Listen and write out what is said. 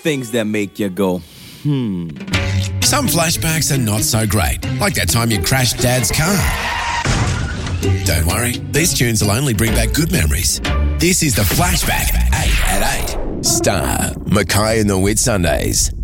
things that make you go, Some flashbacks are not so great, like that time you crashed Dad's car. Don't worry, these tunes will only bring back good memories. This is the Flashback 8 at 8. Star, Mackay and the Whitsundays.